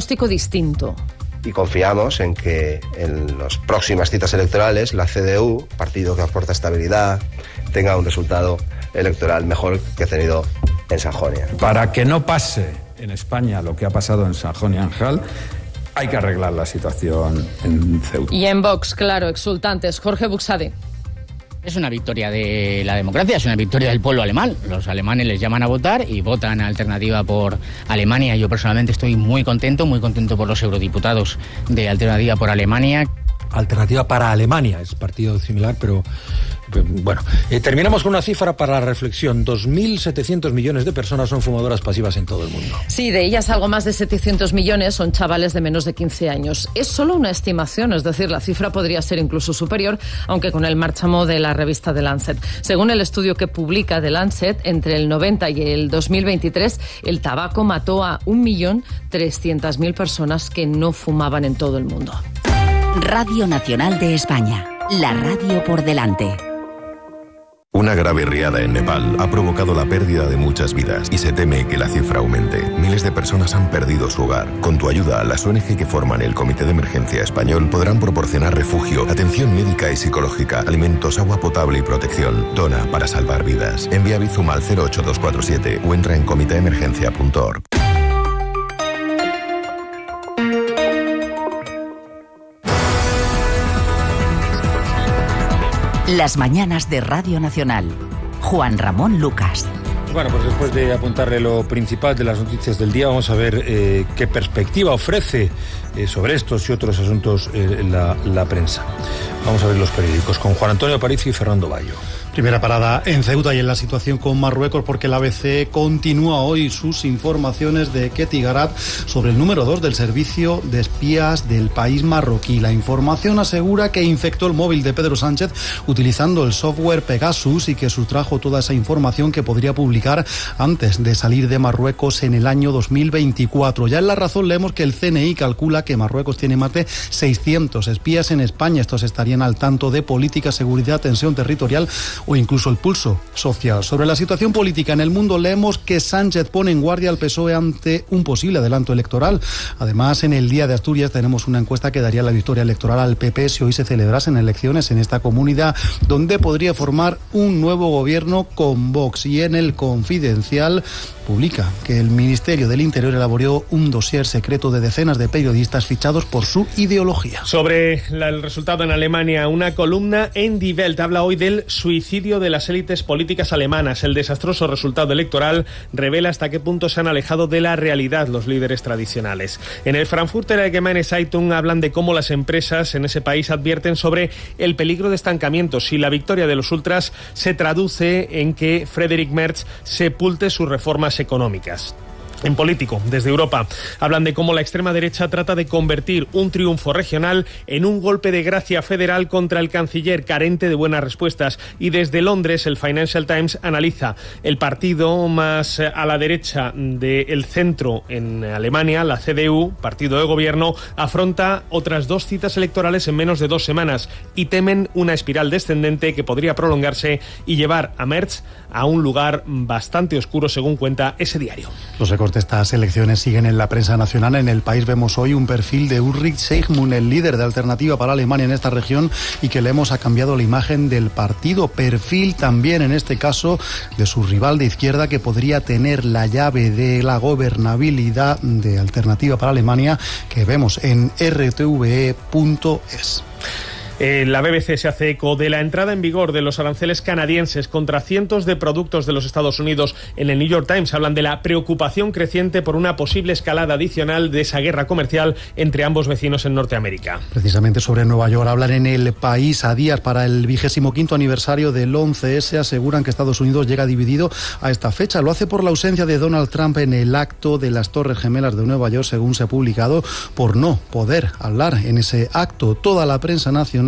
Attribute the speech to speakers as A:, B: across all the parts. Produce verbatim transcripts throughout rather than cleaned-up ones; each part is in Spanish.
A: pronóstico distinto.
B: Y confiamos en que en las próximas citas electorales la C D U, partido que aporta estabilidad, tenga un resultado electoral mejor que ha tenido en Sajonia.
C: Para que no pase en España lo que ha pasado en Sajonia-Anhalt, hay que arreglar la situación en Ceuta.
A: Y en Vox, claro, exultantes. Jorge Buxade.
D: Es una victoria de la democracia, es una victoria del pueblo alemán. Los alemanes les llaman a votar y votan Alternativa por Alemania. Yo personalmente estoy muy contento, muy contento por los eurodiputados de Alternativa por Alemania.
E: Alternativa para Alemania, es partido similar, pero bueno. Eh, terminamos con una cifra para la reflexión. dos mil setecientos millones de personas son fumadoras pasivas en todo el mundo.
A: Sí, de ellas algo más de setecientos millones son chavales de menos de quince años. Es solo una estimación, es decir, la cifra podría ser incluso superior, aunque con el marchamo de la revista The Lancet. Según el estudio que publica The Lancet, entre el noventa y el dos mil veintitrés, el tabaco mató a un millón trescientas mil personas que no fumaban en todo el mundo.
F: Radio Nacional de España, la radio por delante.
G: Una grave riada en Nepal ha provocado la pérdida de muchas vidas y se teme que la cifra aumente. Miles de personas han perdido su hogar. Con tu ayuda, las O N G que forman el Comité de Emergencia Español podrán proporcionar refugio, atención médica y psicológica, alimentos, agua potable y protección. Dona para salvar vidas. Envía Bizum al cero ocho dos cuatro siete o entra en comité emergencia punto org.
F: Las mañanas de Radio Nacional. Juan Ramón Lucas.
E: Bueno, pues después de apuntarle lo principal de las noticias del día, vamos a ver eh, qué perspectiva ofrece eh, sobre estos y otros asuntos eh, la, la prensa. Vamos a ver los periódicos con Juan Antonio Aparicio y Fernando Bayo.
H: Primera parada en Ceuta y en la situación con Marruecos, porque el A B C continúa hoy sus informaciones de Ketty Garat sobre el número dos del servicio de espías del país marroquí. La información asegura que infectó el móvil de Pedro Sánchez utilizando el software Pegasus y que sustrajo toda esa información que podría publicar antes de salir de Marruecos en el año dos mil veinticuatro. Ya en La Razón leemos que el C N I calcula que Marruecos tiene más de seiscientos espías en España. Estos estarían al tanto de política, seguridad, tensión territorial o incluso el pulso social. Sobre la situación política en el mundo leemos que Sánchez pone en guardia al P S O E ante un posible adelanto electoral. Además, en el Día de Asturias tenemos una encuesta que daría la victoria electoral al P P si hoy se celebrasen elecciones en esta comunidad, donde podría formar un nuevo gobierno con Vox. Y en el Confidencial publica que el Ministerio del Interior elaboró un dossier secreto de decenas de periodistas fichados por su ideología.
I: Sobre la, el resultado en Alemania, una columna en Die Welt habla hoy del suicidio de las élites políticas alemanas. El desastroso resultado electoral revela hasta qué punto se han alejado de la realidad los líderes tradicionales. En el Frankfurter Allgemeine Zeitung hablan de cómo las empresas en ese país advierten sobre el peligro de estancamiento si la victoria de los ultras se traduce en que Friedrich Merz sepulte sus reformas económicas. En Político, desde Europa, hablan de cómo la extrema derecha trata de convertir un triunfo regional en un golpe de gracia federal contra el canciller carente de buenas respuestas. Y desde Londres, el Financial Times analiza el partido más a la derecha del centro en Alemania, la C D U, partido de gobierno, afronta otras dos citas electorales en menos de dos semanas y temen una espiral descendente que podría prolongarse y llevar a Merz a un lugar bastante oscuro, según cuenta ese diario.
H: Los ecos de estas elecciones siguen en la prensa nacional. En El País vemos hoy un perfil de Ulrich Seigmund, el líder de Alternativa para Alemania en esta región, y que leemos ha cambiado la imagen del partido. Perfil también, en este caso, de su rival de izquierda, que podría tener la llave de la gobernabilidad de Alternativa para Alemania, que vemos en r t v e punto es.
I: Eh, la B B C se hace eco de la entrada en vigor de los aranceles canadienses contra cientos de productos de los Estados Unidos. En el New York Times hablan de la preocupación creciente por una posible escalada adicional de esa guerra comercial entre ambos vecinos en Norteamérica.
H: Precisamente sobre Nueva York hablan en El País. A días para el vigésimo quinto aniversario del once ese, aseguran que Estados Unidos llega dividido a esta fecha. Lo hace por la ausencia de Donald Trump en el acto de las Torres Gemelas de Nueva York, según se ha publicado, por no poder hablar en ese acto. Toda la prensa nacional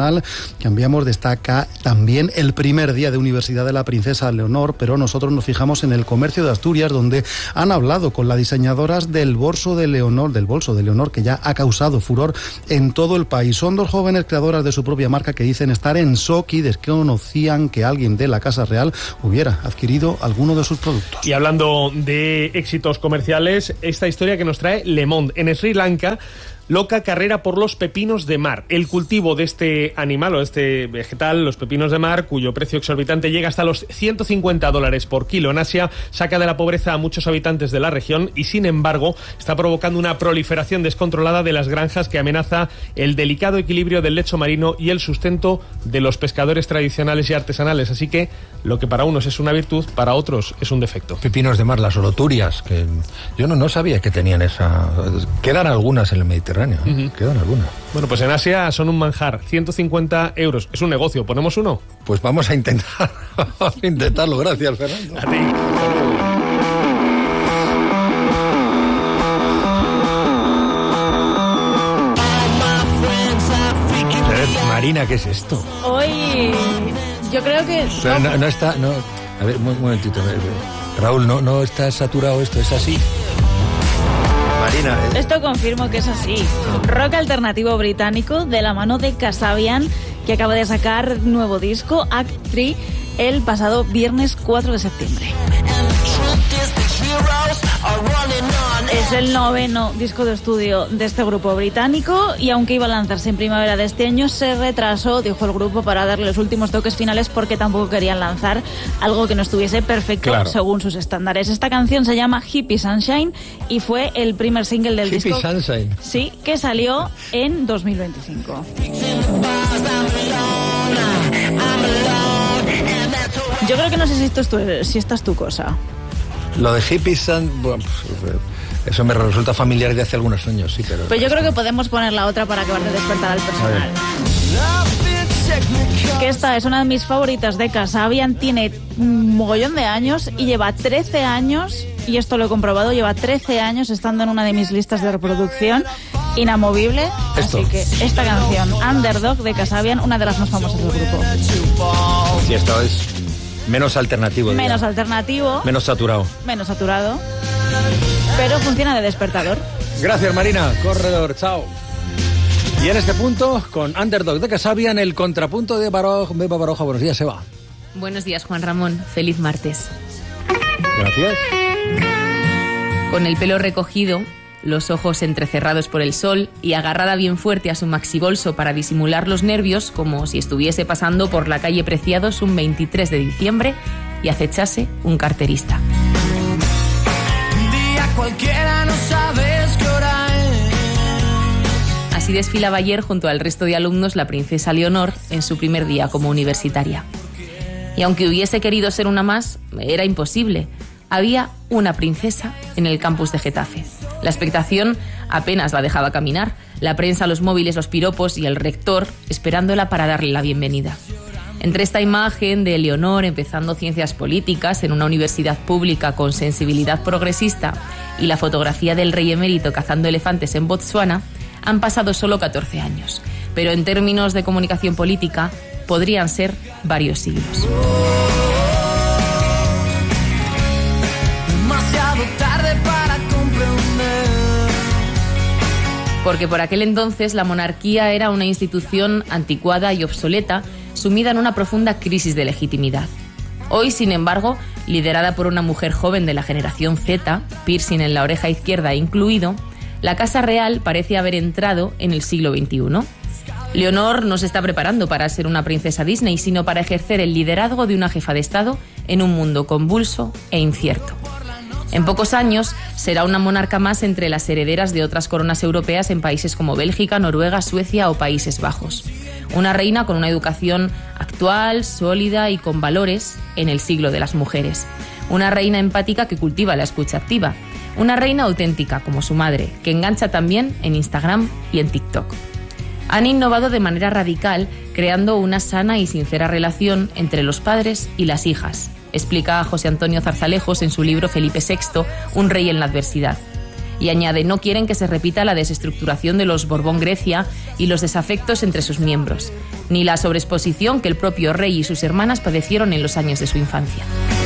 H: Nacional. Cambiamos, destaca también el primer día de Universidad de la Princesa Leonor, pero nosotros nos fijamos en el Comercio de Asturias, donde han hablado con las diseñadoras del bolso de Leonor, del bolso de Leonor, que ya ha causado furor en todo el país. Son dos jóvenes creadoras de su propia marca que dicen estar en shock y desconocían que alguien de la Casa Real hubiera adquirido alguno de sus productos.
I: Y hablando de éxitos comerciales, esta historia que nos trae Le Monde. En Sri Lanka, loca carrera por los pepinos de mar. El cultivo de este animal o de este vegetal, los pepinos de mar, cuyo precio exorbitante llega hasta los ciento cincuenta dólares por kilo en Asia, saca de la pobreza a muchos habitantes de la región y, sin embargo, está provocando una proliferación descontrolada de las granjas que amenaza el delicado equilibrio del lecho marino y el sustento de los pescadores tradicionales y artesanales. Así que lo que para unos es una virtud, para otros es un defecto.
E: Pepinos de mar, las oloturias, que yo no, no sabía que tenían esa... Quedan algunas en el Mediterráneo. Uh-huh. Quedan algunas.
I: Bueno, pues en Asia son un manjar, ciento cincuenta euros. Es un negocio, ¿ponemos uno?
E: Pues vamos a intentar, vamos a intentarlo. Gracias, Fernando.
I: A ti.
E: Marina, ¿qué es esto?
J: Hoy yo creo que...
E: Pero no, no está... No, a ver, un momentito. A ver, Raúl, no, no está saturado esto, es así. Marina, ¿eh?
J: Esto confirmo que es así. Rock alternativo británico de la mano de Kasabian, que acaba de sacar nuevo disco, Act tres, el pasado viernes cuatro de septiembre. Es el noveno disco de estudio de este grupo británico y aunque iba a lanzarse en primavera de este año, se retrasó, dijo el grupo, para darle los últimos toques finales porque tampoco querían lanzar algo que no estuviese perfecto, claro, según sus estándares. Esta canción se llama Hippie Sunshine y fue el primer single del
E: Hippie
J: disco.
E: Sunshine.
J: Sí, que salió en dos mil veinticinco. Yo creo que no sé si esto es tu, si esta es tu cosa.
E: Lo de Hippie Sun, bueno, pues, eso me resulta familiar de hace algunos años, sí, pero...
J: Pues yo creo que podemos poner la otra para acabar de despertar al personal. Que esta es una de mis favoritas de Kasabian, tiene un mogollón de años y lleva trece años, y esto lo he comprobado, lleva trece años estando en una de mis listas de reproducción, inamovible. Esto. Así que esta canción, Underdog de Kasabian, una de las más famosas del grupo.
E: Sí, esto es... Menos alternativo.
J: Menos
E: digamos.
J: alternativo.
E: Menos saturado.
J: Menos saturado. Pero funciona de despertador.
E: Gracias, Marina. Corredor, chao. Y en este punto, con Underdog de Kasabian, el contrapunto de Baroja. Beba Baroja, buenos días, Eva.
K: Buenos días, Juan Ramón. Feliz martes.
E: Gracias.
K: Con el pelo recogido, los ojos entrecerrados por el sol y agarrada bien fuerte a su maxibolso para disimular los nervios, como si estuviese pasando por la calle Preciados un veintitrés de diciembre y acechase un carterista.
L: Día cualquiera, no sabes qué hora es.
K: Así desfilaba ayer junto al resto de alumnos la princesa Leonor en su primer día como universitaria. Y aunque hubiese querido ser una más, era imposible. Había una princesa en el campus de Getafe. La expectación apenas la dejaba caminar. La prensa, los móviles, los piropos y el rector esperándola para darle la bienvenida. Entre esta imagen de Leonor empezando ciencias políticas en una universidad pública con sensibilidad progresista y la fotografía del rey emérito cazando elefantes en Botsuana, han pasado solo catorce años. Pero en términos de comunicación política, podrían ser varios siglos.
L: Demasiado tarde para comprender.
K: Porque por aquel entonces la monarquía era una institución anticuada y obsoleta, sumida en una profunda crisis de legitimidad. Hoy, sin embargo, liderada por una mujer joven de la generación Z, piercing en la oreja izquierda incluido, la Casa Real parece haber entrado en el siglo veintiuno. Leonor no se está preparando para ser una princesa Disney, sino para ejercer el liderazgo de una jefa de Estado en un mundo convulso e incierto. En pocos años será una monarca más entre las herederas de otras coronas europeas en países como Bélgica, Noruega, Suecia o Países Bajos. Una reina con una educación actual, sólida y con valores en el siglo de las mujeres. Una reina empática que cultiva la escucha activa. Una reina auténtica como su madre, que engancha también en Instagram y en TikTok. Han innovado de manera radical, creando una sana y sincera relación entre los padres y las hijas, explica José Antonio Zarzalejos en su libro Felipe sexto, Un rey en la adversidad. Y añade, no quieren que se repita la desestructuración de los Borbón Grecia y los desafectos entre sus miembros, ni la sobreexposición que el propio rey y sus hermanas padecieron en los años de su infancia.